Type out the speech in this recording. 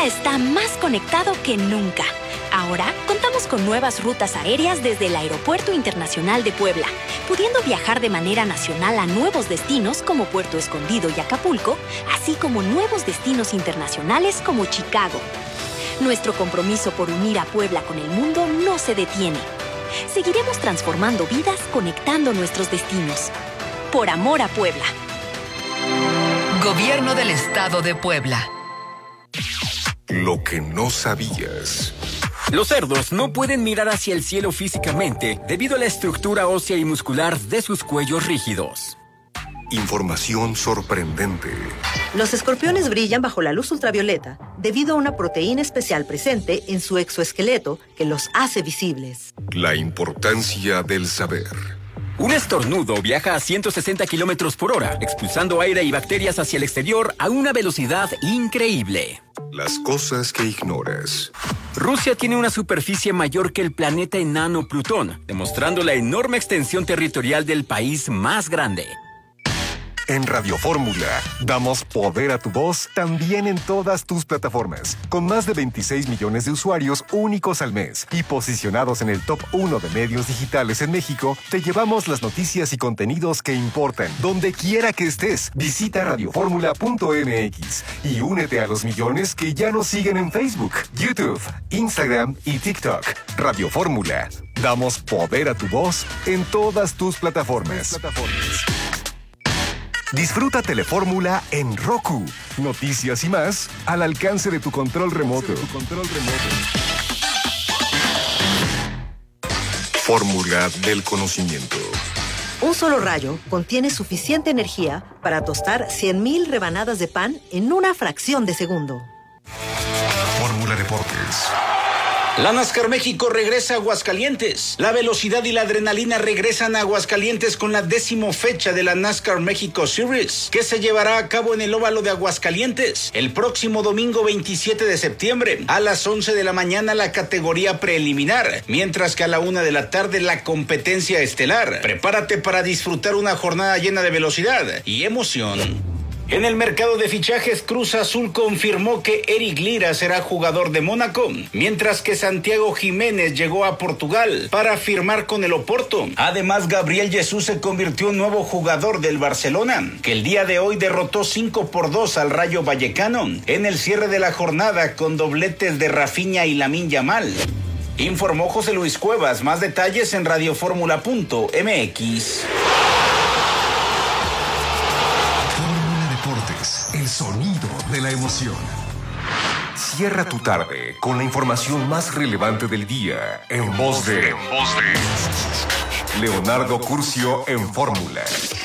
Puebla está más conectado que nunca. Ahora contamos con nuevas rutas aéreas desde el Aeropuerto Internacional de Puebla, pudiendo viajar de manera nacional a nuevos destinos como Puerto Escondido y Acapulco, así como nuevos destinos internacionales como Chicago. Nuestro compromiso por unir a Puebla con el mundo no se detiene. Seguiremos transformando vidas conectando nuestros destinos. Por amor a Puebla. Gobierno del Estado de Puebla. Lo que no sabías. Los cerdos no pueden mirar hacia el cielo físicamente debido a la estructura ósea y muscular de sus cuellos rígidos. Información sorprendente. Los escorpiones brillan bajo la luz ultravioleta debido a una proteína especial presente en su exoesqueleto que los hace visibles. La importancia del saber. Un estornudo viaja a 160 kilómetros por hora, expulsando aire y bacterias hacia el exterior a una velocidad increíble. Las cosas que ignoras. Rusia tiene una superficie mayor que el planeta enano Plutón, demostrando la enorme extensión territorial del país más grande. En Radio Fórmula, damos poder a tu voz también en todas tus plataformas, con más de 26 millones de usuarios únicos al mes y posicionados en el top 1 de medios digitales en México, te llevamos las noticias y contenidos que importan, donde quiera que estés. Visita radioformula.mx y únete a los millones que ya nos siguen en Facebook, YouTube, Instagram y TikTok. Radio Fórmula, damos poder a tu voz en todas tus plataformas. Disfruta Telefórmula en Roku. Noticias y más al alcance de tu control remoto. Fórmula del conocimiento. Un solo rayo contiene suficiente energía para tostar 100,000 rebanadas de pan en una fracción de segundo. Fórmula Deportes. La NASCAR México regresa a Aguascalientes. La velocidad y la adrenalina regresan a Aguascalientes con la 10ª fecha de la NASCAR México Series, que se llevará a cabo en el óvalo de Aguascalientes el próximo domingo 27 de septiembre a las 11 de la mañana la categoría preliminar, mientras que a la 1 de la tarde la competencia estelar. Prepárate para disfrutar una jornada llena de velocidad y emoción. En el mercado de fichajes, Cruz Azul confirmó que Eric Lira será jugador de Mónaco, mientras que Santiago Jiménez llegó a Portugal para firmar con el Oporto. Además, Gabriel Jesús se convirtió en nuevo jugador del Barcelona, que el día de hoy derrotó 5-2 al Rayo Vallecano en el cierre de la jornada con dobletes de Rafinha y Lamine Yamal. Informó José Luis Cuevas. Más detalles en radioformula.mx. El sonido de la emoción. Cierra tu tarde con la información más relevante del día en voz de Leonardo Curcio en Fórmula.